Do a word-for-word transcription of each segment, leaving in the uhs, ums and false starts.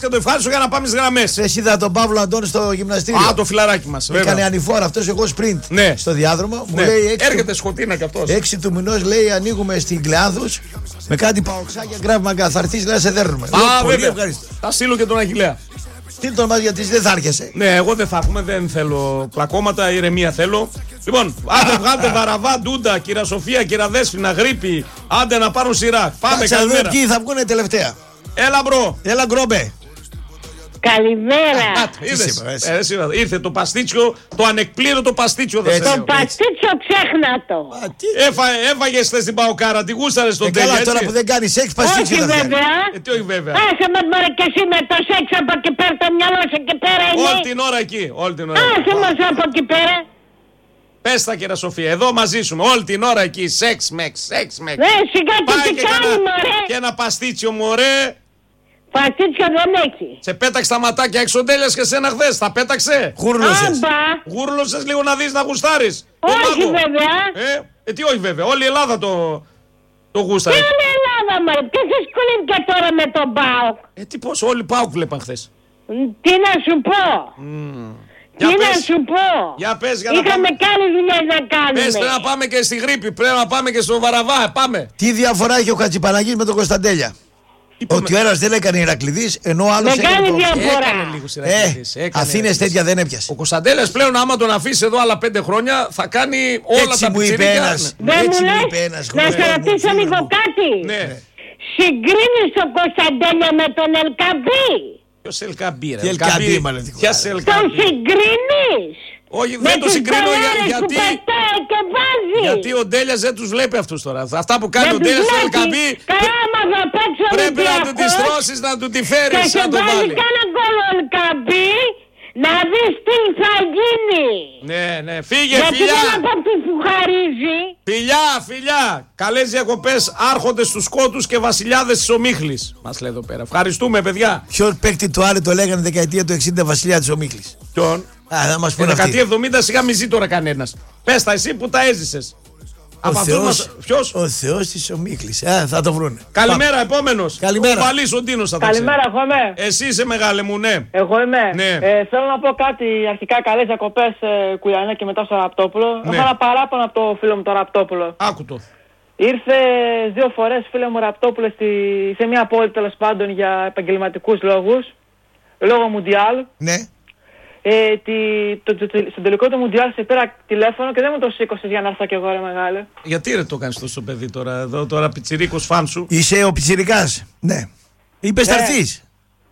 Και το ευχάριστο για να πάμε στις γραμμές. Θε είδα τον Παύλο Αντώνη στο γυμναστήριο. Α, το φιλαράκι μας. Έκανε ανηφόρα αυτός, εγώ sprint. Ναι. Στο διάδρομο. Ναι. Μου λέει έξι έρχεται σκοτίνα κι αυτός. έξι του μηνός λέει ανοίγουμε στην Κλεάνθους με κάτι παοξάκια γκράβ μαγκά. Θα έρθεις να σε δέρνουμε. Α, βέβαια. Θα στείλω και τον Αχιλλέα. Τι τον μας γιατί δεν θα έρχεσαι. Ναι, εγώ δεν θα έχουμε, δεν θέλω πλακώματα, ηρεμία θέλω. Λοιπόν, άντε βγάλτε Βαραβά, Ντούντα, Κύρα Σοφία, Κύρα Δέσποινα, Γρήπη. Άντε να πάρουν σειρά. Πάμε, καλημέρα. Ποιοι θα βγουν τελευταία. Έλα, μπρο. Έλα, γκρόμπε. Καλημέρα. Α, είδες, ε, εσύ, ήρθε το παστίτσιο, το ανεκπλήρωτο παστίτσιο. Θα το παστίτσιο ξέχνατο. Έφα, έφαγες θες την παοκάρα, τη γούσταρες στον ε, τέλειο. Καλά, τώρα που δεν κάνει σεξ, παστίτσιο. Όχι βέβαια. Ε, τι όχι βέβαια. Άσε με μωρέ και εσύ με το σεξ από εκεί πέρα, το μυαλό σου εκεί πέρα είναι. Όλη την ώρα εκεί, όλη την ώρα. Άσε μας από εκεί πέρα. Πες τα, κυρία Σοφία, εδώ μαζί σου, όλη την ώρα εκεί, σεξ μεξ, σεξ μεξ. Ναι, σιγά και Πάει τι και κάνει κανένα- μωρέ. Και ένα παστίτσιο μωρέ. Παστίτσιο δεν έχει. Σε πέταξε τα ματάκια έξω τέλειας και σένα χθες, τα πέταξε. Γούρλωσες. Άμπα. Γούρλωσες λίγο να δεις να γουστάρεις. Το Όχι μάγο. βέβαια. Ε, ε, τι όχι βέβαια, όλη η Ελλάδα το, το γούσταρε. Τι είναι Ελλάδα μωρέ, ποιος ασχολείται τώρα με τον ΠΑΟΚ. Ε, τι πώς, όλοι ΠΑΟΚ βλέπαν χθες. Τι να σου πω. Για Τι να πες. σου πω. Για πες, για να Είχαμε πάμε. κι άλλες δουλειές να κάνουμε. Πες, πρέπει να πάμε και στη Γρήπη, πρέπει να πάμε και στο Βαραβά, πάμε. Τι διαφορά έχει ο Χατζηπαναγής με τον Κωνσταντέλια. Είπαμε- Ότι ο ένας δεν έκανε Ηρακλειδής, ενώ ο άλλος Μεγάλη έκανε το... διαφορά. Έκανε λίγο Ε, Ηρακλήδης, έκανε Αθήνες Ηρακλήδης. τέτοια δεν έπιασε. Ο Κωνσταντέλιας πλέον άμα τον αφήσει εδώ άλλα πέντε χρόνια θα κάνει όλα Έτσι τα μου είπε πιτσιρίκια. ένας. Δεν μου Έτσι μου λες, είπε ένας να γνωστός σε μου, ρωτήσω φίλος λίγο μου. κάτι. Ναι. Συγκρίνεις τον Κωνσταντέλια με τον Ελκαμπή. Ποιος Ελκαμπή ρε. Τι Ελκαμπή, μάλλον, τι Ποιος χώρα. Τον Ελκαμπή. συγκρίνεις. Όχι, Με δεν το τους συγκρίνω για- μπαλάρες γιατί. που πετάει και βάζει. Γιατί ο Ντέλιας δεν τους βλέπει αυτούς τώρα. Αυτά που κάνει Δεν ο τους Ντέλιας στο βλέπει. Ελκαμπή Καλά άμα θα παίξει ο πρέπει να του τη Ολυμπιακός τρώσεις, να του τη και φέρεις, σε να το βάλει βάλει. κάνα γκολ ο Ελκαμπή, να δεις τι θα γίνει. Ναι, ναι, φύγε Γιατί φιλιά. δεν από αυτούς που χαρίζει. Φιλιά, φιλιά. Καλές διακοπές, άρχοντες στους σκότους και βασιλιάδες της Ομίχλης. Μας λέει εδώ πέρα. Ευχαριστούμε, παιδιά. Ποιο παίκτη του Άρη το λέγανε δεκαετία του εξήντα βασιλιά της Ομίχλης. Ποιον? Α, θα μας Ε, πούνε δεκαετία αυτοί. εβδομήντα σιγά μη ζει τώρα κανένας. Πες τα εσύ που τα έζησες. Ο Από αυτούς Θεός, μας. Ποιος? ο Θεός της Ομίχλης. Α, θα το βρούνε. Καλημέρα, επόμενος. Καλημέρα. Ο Βαλής ο Ντίνος θα τα ξέρει. Καλημέρα, εγώ είμαι. Εσύ είσαι μεγάλε μου, ναι. Εγώ είμαι. Ναι. Ε, θέλω να πω κάτι. Αρχικά καλές διακοπές ε, Κουλιανέ και μετά στο Ραπτόπουλο. Ναι. Έχω ένα παράπονο από το φίλο μου το Ραπτόπουλο. Άκου το. Ήρθε δύο φορές φίλε μου Ραπτόπουλο στη, σε μια πόλη τέλος πάντων για επαγγελματικούς λόγους. Λόγω Μουντιάλ. Ναι. Ε, τη, το, το, το, στον τελικό του Μουντιάλ σε πήρα τηλέφωνο και δεν μου το σήκωσες για να έρθω κι εγώ ρε μεγάλε. Γιατί ρε το κάνεις τόσο παιδί τώρα, εδώ τώρα πιτσιρίκος φαν σου. Είσαι ο Πιτσιρικάς. Ναι. Είπες θα Ναι. έρθεις.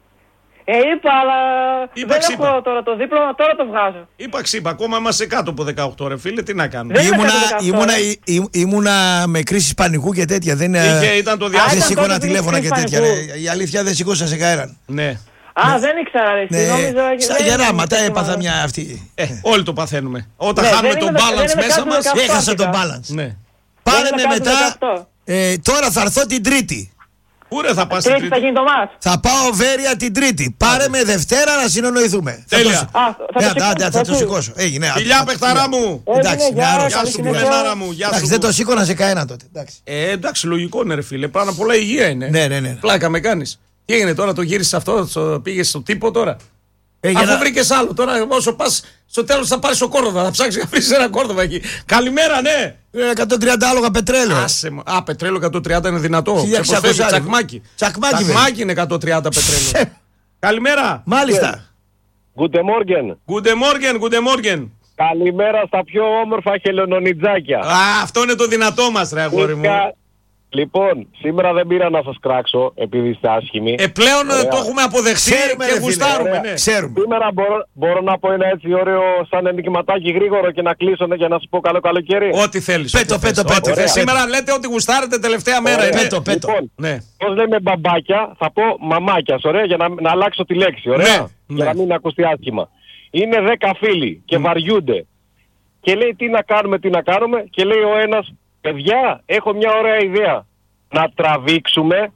Ε, είπα, αλλά Είπα, δεν ξύπα. έχω τώρα το δίπλωμα, τώρα το βγάζω. Είπα ξύπα, ακόμα είμαστε κάτω από δεκαοκτώ ρε φίλε, τι να κάνουμε. Δεν είμαι Ήμουνα, κάτω δεκαοκτώ, ήμουνα, ρε. ή- ή- ήμουνα με κρίσεις πανικού και τέτοια. Δεν, ε, Είχε, ήταν το Α, δεν διάστημα. ήταν σήκωνα τότε τηλέφωνα κρίση και τέτοια. πανικού. Ρε. Η αλήθεια δεν σηκώσα σε κανέναν. Ναι. Α, δεν ήξερα ρε. Ναι, νόμιζα- στα δεν- γεράματα δεν έπαθα θυμάμαι. μια αυτή. Ε, όλοι το παθαίνουμε. Όταν Ναι, χάνουμε δεν τον είμαι- balance δεν είμαι μέσα κάτω μας. δεκαοκτώ. Έχασα τον αρχικά. balance. Ναι. Πάρε Δεν με είμαι κάτω μετά. δεκαοκτώ. Ε, τώρα θα έρθω την Τρίτη. Πού ρε θα πας Τι την έχει, θα Τρίτη. γίνει το μάτς. Θα πάω Βέρεια την Τρίτη. Πάρε με Δευτέρα να συνεννοηθούμε. Τέλεια. Θα το, Α, θα Ε, το άντε, σηκώσω, άντε, θα θα το το- σηκώσω. Έγινε. άντε, Φιλιά άντε, παιχταρά φιλιά. μου. Εντάξει, Έγινε, μια γεια, άρρωστη. Γεια καλή σου συνέχεια. κουλενάρα μου, γεια Εντάξει, σου. δεν το σήκωνα σε κανένα τότε. Εντάξει. Ε, εντάξει, λογικό είναι ρε φίλε. Πάνω απ' όλα υγεία είναι. Ναι, ναι, ναι. Πλάκα με κάνεις. Τι έγινε τώρα, το γύρισες αυτό, στο- πήγες στο τύπο τώρα. Έγινε Αφού ένα- βρήκες άλλο, τώρα όσο πας στο τέλος θα πάρεις το Κόρδοβα. Θα ψάξεις να βρεις ένα Κόρδοβα εκεί. Καλημέρα, ναι. Ε, εκατόν τριάντα άλογα πετρέλαιο. Άσε μου. Α, πετρέλαιο εκατόν τριάντα είναι δυνατό. χίλια εξακόσια Ξεπροσφεύγει, άρι. τσακμάκι. Τσακμάκι, Τσακμάκι είναι εκατόν τριάντα πετρέλαιο. Καλημέρα. Μάλιστα. Guten Morgen. Guten Morgen, guten Morgen. Καλημέρα στα πιο όμορφα χελωνονιτζάκια. Α, αυτό είναι το δυνατό μας ρε αγόρι μου. Κα- Λοιπόν, σήμερα δεν πήρα να σας κράξω επειδή είστε άσχημοι. Ε, πλέον ε, Ωραία. το έχουμε αποδεχτεί Ξέρουμε, ρε και φίλε, γουστάρουμε, ωραία. ναι. Ξέρουμε. Σήμερα μπορώ, μπορώ να πω ένα έτσι ωραίο σαν ενικηματάκι γρήγορο και να κλείσω για να σας πω καλό καλοκαίρι. Ό,τι θέλεις. Πέτω, ό,τι θες, πέτω, ό,τι πέτω. θες. Ωραία. Σήμερα λέτε ότι γουστάρετε τελευταία μέρα. Ωραία. Είναι. Πέτω, πέτω. Λοιπόν, Ναι. πώς λέμε μπαμπάκια, θα πω μαμάκιας, ωραία, για να, να αλλάξω τη λέξη, ωραία, Ναι, για ναι. να μην ακουστεί άσχημα. Είναι δέκα φίλοι και βαριούνται. Και λέει τι να κάνουμε, τι να κάνουμε και λέει ο ένας, παιδιά, έχω μια ωραία ιδέα. Να τραβήξουμε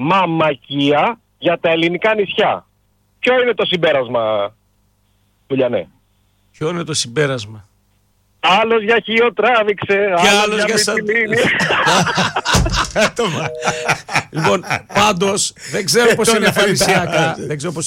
μαμακία για τα ελληνικά νησιά. Ποιο είναι το συμπέρασμα, Κουλιανέ? Ποιο είναι το συμπέρασμα. Άλλος για Χίο τράβηξε, Και άλλος άλλος για για σαν- Μυτιλίνη. Λοιπόν, πάντως δεν ξέρω πώς είναι Τον εμφανισιακά. Αριτά. Δεν ξέρω πώς